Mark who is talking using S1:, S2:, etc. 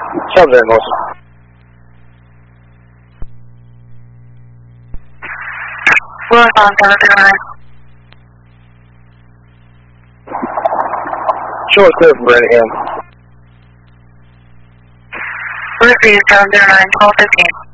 S1: Sounds very Melissa.
S2: We're on 709.
S1: Show us clear from Branningham.
S2: We're 709, 1215.